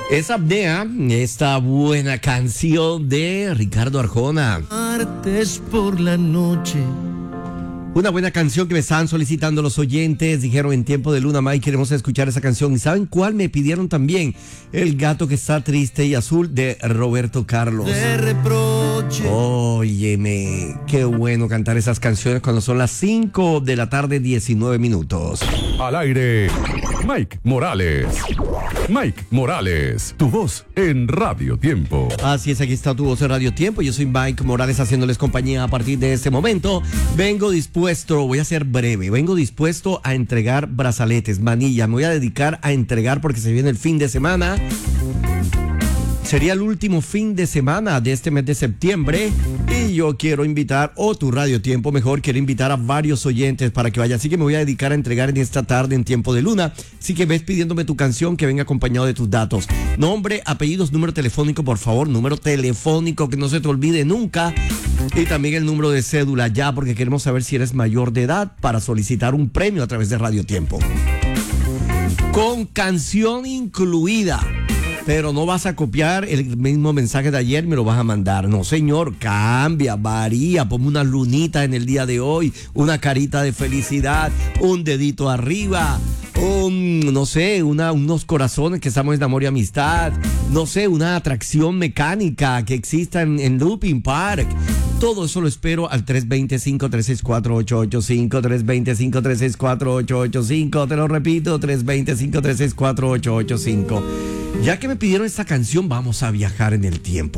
Es Apnea, esta buena canción de Ricardo Arjona. Martes por la noche. Una buena canción que me estaban solicitando los oyentes. Dijeron en tiempo de Luna May queremos escuchar esa canción. ¿Y saben cuál me pidieron también? El gato que está triste y azul de Roberto Carlos. De reproche. Óyeme, qué bueno cantar esas canciones cuando son las 5 de la tarde, 19 minutos. Al aire, Mike Morales. Mike Morales, tu voz en Radio Tiempo. Así es, aquí está tu voz en Radio Tiempo. Yo soy Mike Morales haciéndoles compañía a partir de este momento. Vengo dispuesto, voy a ser breve, vengo dispuesto a entregar brazaletes, manilla. Me voy a dedicar a entregar porque se viene el fin de semana. Sería el último fin de semana de este mes de septiembre y yo quiero invitar, o tu Radio Tiempo mejor, quiero invitar a varios oyentes para que vayan. Así que me voy a dedicar a entregar en esta tarde en tiempo de luna. Así que ves pidiéndome tu canción que venga acompañado de tus datos. Nombre, apellidos, número telefónico, por favor, número telefónico que no se te olvide nunca. Y también el número de cédula ya, porque queremos saber si eres mayor de edad para solicitar un premio a través de Radio Tiempo. Con canción incluida. Pero no vas a copiar el mismo mensaje de ayer, me lo vas a mandar. No, señor, cambia, varía, ponme una lunita en el día de hoy, una carita de felicidad, un dedito arriba, no sé, unos corazones que estamos en amor y amistad, no sé, una atracción mecánica que exista en Looping Park. Todo eso lo espero al 320-536-4885, 320-536-4885, te lo repito, 320-536-4885. Ya que me pidieron esta canción, vamos a viajar en el tiempo.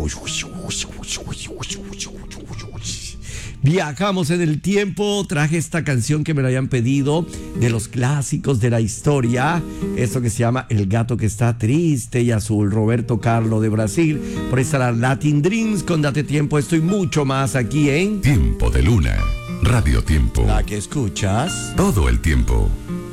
Viajamos en el tiempo. Traje esta canción que me la habían pedido, de los clásicos de la historia. Esto que se llama El gato que está triste y azul, Roberto Carlos de Brasil. Por ahí estará Latin Dreams con Date Tiempo. Estoy mucho más aquí en Tiempo de Luna, Radio Tiempo. La que escuchas todo el tiempo.